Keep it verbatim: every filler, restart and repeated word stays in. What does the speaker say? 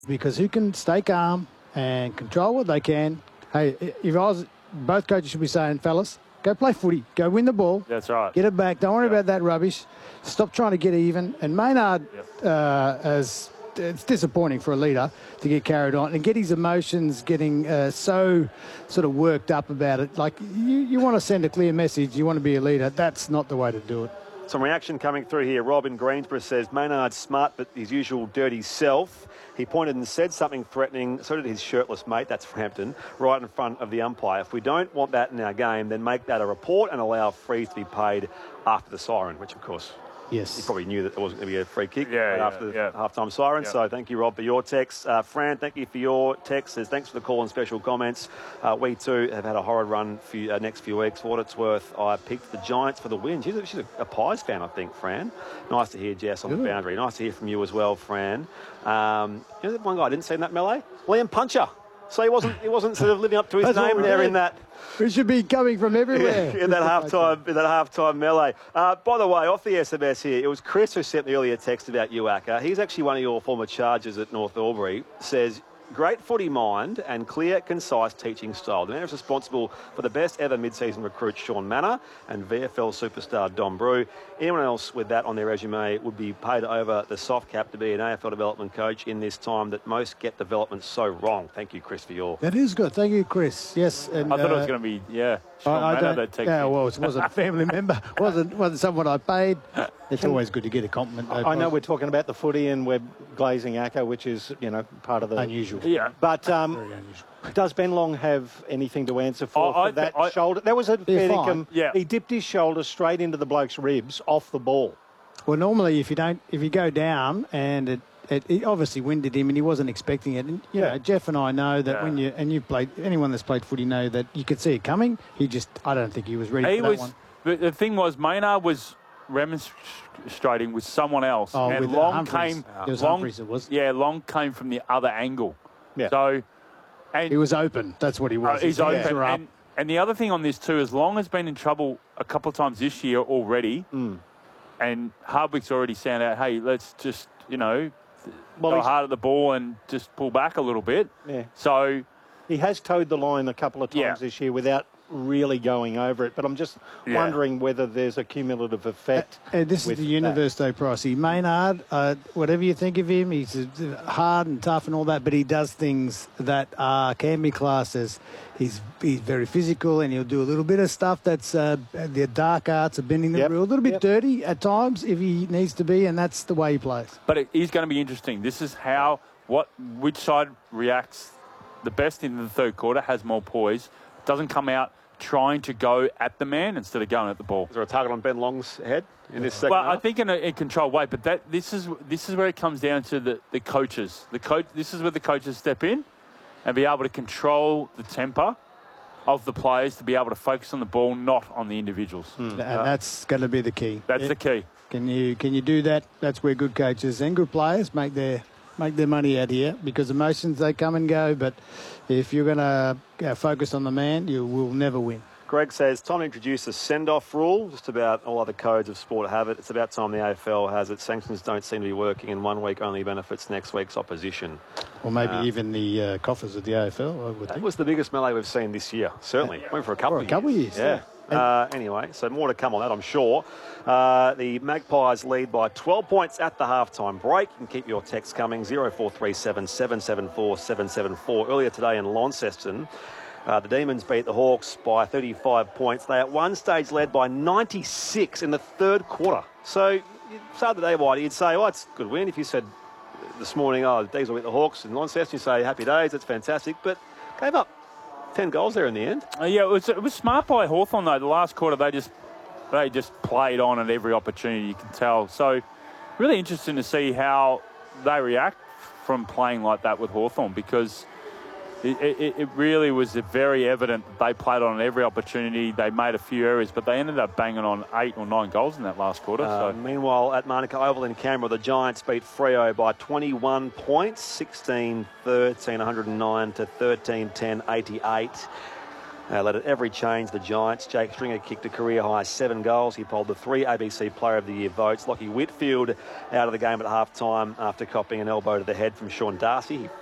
because who can stay calm and control what they can. Hey, if I was, both coaches should be saying, fellas, go play footy. Go win the ball. That's right. Get it back. Don't worry yep. about that rubbish. Stop trying to get even. And Maynard, yep. uh, as it's disappointing for a leader to get carried on and get his emotions getting uh, so sort of worked up about it. Like, you, you want to send a clear message. You want to be a leader. That's not the way to do it. Some reaction coming through here. Rob in Greensboro says, Maynard's smart but his usual dirty self. He pointed and said something threatening. So did his shirtless mate, that's Frampton, right in front of the umpire. If we don't want that in our game, then make that a report and allow frees to be paid after the siren, which, of course, yes, he probably knew that there wasn't going to be a free kick yeah, yeah, after the yeah. halftime siren. Yeah. So thank you, Rob, for your text. Uh, Fran, thank you for your text. Says thanks for the call and special comments. Uh, we too have had a horrid run for uh, next few weeks. For what it's worth, I picked the Giants for the win. She's a, she's a, a Pies fan, I think, Fran. Nice to hear Jess on Good. the boundary. Nice to hear from you as well, Fran. Um, you know that one guy I didn't see in that melee? Liam Puncher. So he wasn't he wasn't sort of living up to his That's name there in that. It should be coming from everywhere. in that halftime, in that halftime melee. Uh, by the way, off the S M S here, it was Chris who sent the earlier text about you, Acker. He's actually one of your former charges at North Albury. Says, great footy mind and clear, concise teaching style. The man is responsible for the best ever mid-season recruit, Sean Manor, and V F L superstar Dom Brew. Anyone else with that on their resume would be paid over the soft cap to be an A F L development coach in this time that most get development so wrong. Thank you, Chris, for your... That is good. Thank you, Chris. Yes. And, I thought uh, it was going to be, yeah, Sean I, I Manor don't, that yeah, well, it wasn't a family member. wasn't wasn't someone I paid. It's always good to get a compliment. Though, I know we're talking about the footy and we're glazing Acker, which is, you know, part of the... Unusual. Yeah. But um, Very unusual. does Ben Long have anything to answer for, I- I for that th- I- shoulder? That was a fair fine. income. Yeah. He dipped his shoulder straight into the bloke's ribs off the ball. Well, normally if you don't, if you go down and it, it, it obviously winded him and he wasn't expecting it. And you Yeah. know, Jeff and I know that Yeah. when you and you've played, anyone that's played footy know that you could see it coming. He just, I don't think he was ready He for that was. one. The, the thing was, Maynard was remonstrating with someone else, Oh, and with, uh, Long Humphreys. came. It was Long, Humphreys it was. Yeah, Long came from the other angle. Yeah. So, and He was open. That's what he uh, was. he's His hands open. were up. And, and the other thing on this too is Long has been in trouble a couple of times this year already, Mm. and Hardwick's already sounded out, hey, let's just you know Well, go he's- hard at the ball and just pull back a little bit. Yeah. So. He has towed the line a couple of times Yeah. this year without really going over it. But I'm just Yeah. wondering whether there's a cumulative effect. And this is with the that. universe, though, Pricey. Maynard, uh, whatever you think of him, he's uh, hard and tough and all that, but he does things that uh, can be classed as he's, he's very physical, and he'll do a little bit of stuff that's uh, the dark arts of bending the Yep. rule, a little bit Yep. dirty at times if he needs to be, and that's the way he plays. But it is going to be interesting. This is how, what, which side reacts the best in the third quarter, has more poise, doesn't come out trying to go at the man instead of going at the ball. Is there a target on Ben Long's head in this second Well, I half? think in a, in controlled way, but that this is this is where it comes down to the, the coaches. The coach. This is where the coaches step in and be able to control the temper of the players to be able to focus on the ball, not on the individuals. And that's going to be the key. That's Yeah. the key. Can you can you do that? That's where good coaches and good players make their make their money out here, because emotions, they come and go. But if you're going to uh, focus on the man, you will never win. Greg says, time to introduce a send-off rule. Just about all other codes of sport have it. It's about time the A F L has it. Sanctions don't seem to be working, and one week only benefits next week's opposition. Or maybe Uh, even the uh, coffers of the A F L, I would That think. was the biggest melee we've seen this year, certainly. Went for a couple For a of couple of years. years, Yeah. Uh, anyway, so more to come on that, I'm sure. Uh, the Magpies lead by twelve points at the halftime break. You can keep your texts coming, zero four three seven, seven seven four, seven seven four. Earlier today in Launceston, uh, the Demons beat the Hawks by thirty-five points. They at one stage led by ninety-six in the third quarter. So, you start the day, Whitey, you'd say, oh, it's a good win. If you said this morning, oh, the D's will beat the Hawks in Launceston, you say, happy days, that's fantastic. But gave up ten goals there in the end. Uh, yeah, it was it was smart by Hawthorn though. The last quarter they just they just played on at every opportunity, you can tell. So really interesting to see how they react from playing like that with Hawthorn, because it, it, it really was very evident that they played on at every opportunity. They made a few errors, but they ended up banging on eight or nine goals in that last quarter. Uh, so meanwhile, at Manuka Oval in Canberra, the Giants beat Freo by twenty-one points, sixteen thirteen, one hundred nine to thirteen ten, eighty-eight. Uh, led at every change, the Giants. Jake Stringer kicked a career-high seven goals. He polled the three A B C Player of the Year votes. Lockie Whitfield out of the game at half-time after copying an elbow to the head from Sean Darcy. He